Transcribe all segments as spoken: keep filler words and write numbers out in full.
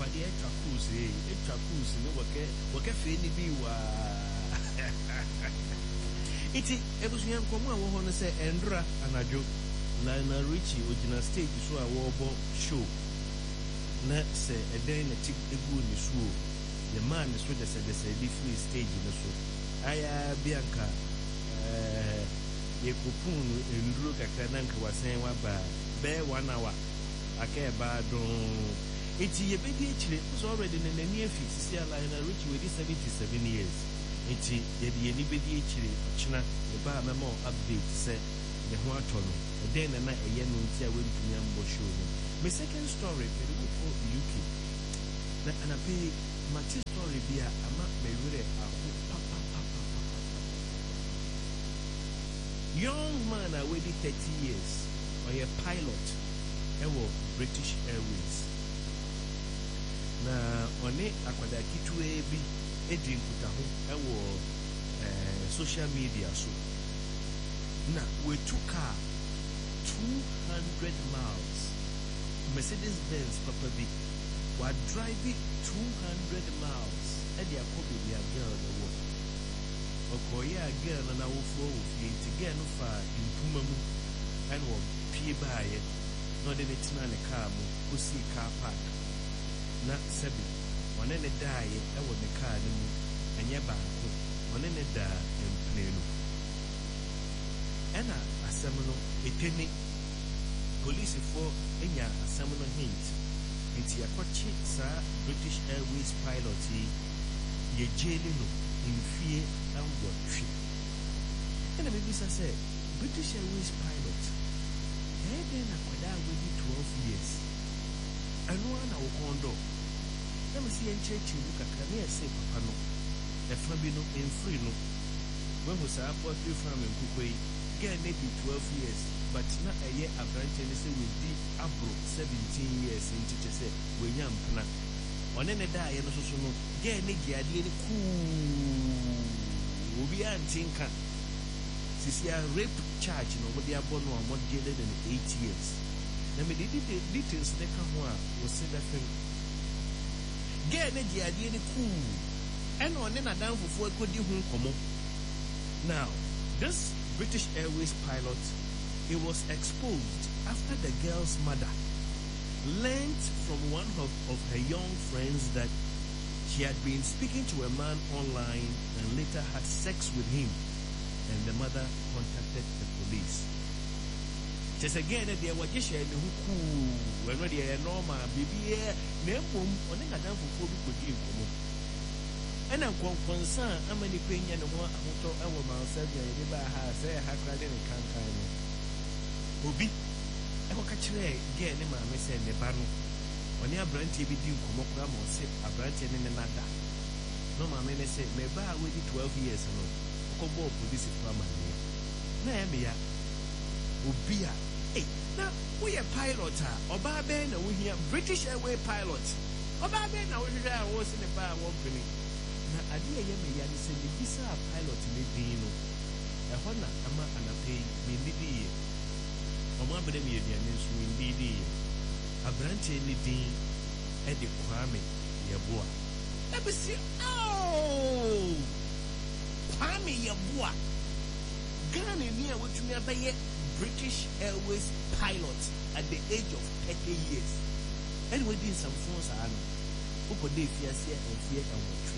Padi extra cruise, eh? Extra cruise, no work, work a fanny be wa. It's it was young come on, want to say Andra and a joke. Lionel Richie, original stage, so a war show. Not say a day in a tick a good in the show. The man is what I said, there's a different stage in the show. Aya Bianca, uh, Yekupun in Ruka Kananka was saying, Waba, bear one hour. I care about it's a baby actually was already in the near future. Lionel Richie with seventy-seven years. It's a anybody actually, China, the bar memo update said the Huatono, a day and a night a young Nuntia went to Yambo show. My second story, very for U K. And I pay my story via a map may read a young man, I waited thirty years, or a pilot. Ewo British Airways. Na one akwada kitwe bi edi nkuta ho ewo eh social media so. Na we took car two hundred miles. Mercedes Benz papa bi wa drive two hundred miles. E dia ko bi dia girl the wo. Okoye a girl na wo fo wo fi ti girl no fa impuma mu and wo pie baaye. No, they didn't know the car, who see car park. Not seven. One in a die, I would the car and your back. One in a die and plane. Anna, a seminal, a penny. Police for Enya, a seminal hint. It's your coach, sir, British Airways pilot. Ye jailing in fear and what trip. And the baby said, British Airways pilot. Hey, then I could have waited twelve years. I know I will condo. Let me see and check you look at Kania say, Papa, no. A Fabino in free no. When was I bought three farm in Kukwe? Get maybe twelve years, but not a year a branch and say with deep abro seventeen years in teacher say, we yam pna. One in a die and also no. Get Nicky, I didn't cool. We are tinker. This year rape charge, you know, what they are born on what gained in eight years. Now, me did the details they come on was said that thing. Get the idea cool. And on then I down for four could you come on. Now, this British Airways pilot, it was exposed after the girl's mother learned from one of, of her young friends that she had been speaking to a man online and later had sex with him. And the mother contacted the police. Just again, they were just sharing who cool when they are normal, baby, name boom, on a damn for four people. And I'm concerned how many penny and one motor our myself, they never has a hack riding a cancan. Obi, I will catch a again, my miss and the barno. On your brand T V, come up or sit a branch in another. No, my men say, maybe I waited twelve years ago. Kobo police family. Na ya Obia. Hey, now we a pilot. Oba Ben, we hear British Airways pilot. Oba Ben, I was in the bar one penny. Na idea yeme ya ni say visa pilot me dino. E ho na ama anape me ndidi. Omo abere me yedi ane so ndidi. Abrante ni din e de Kwame Yeboah. Let me see. Oh! Kwame Yeboah. Ghana near what you never yet British Airways pilot at the age of thirty years. Anyway, did some phones are no. Who could they fear and fear and what?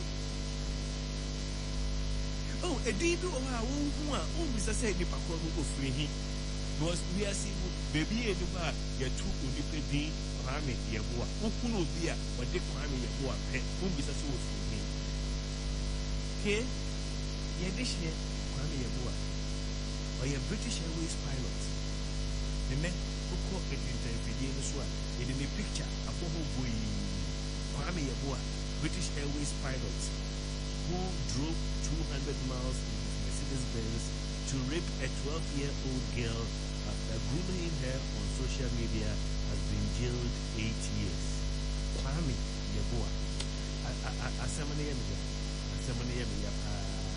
Oh, a D B or who are always a say the Paco who free him. Because we are seeing baby and bar get two unipedi Kwame Yeboah. Who knows there what the Kwame Yeboah pet whom is a source for me. Okay? Yeah, this year, Kwame Yeboah, or a British Airways pilot. The men who caught it in the video as well, in a picture of who boy Kwame Yeboah, British Airways pilot, who drove two hundred miles in his Mercedes Benz to rape a twelve-year-old girl after grooming her on social media, has been jailed eight years. Kwame Yeboah. Asamane Yeboah. Asamane Yeboah.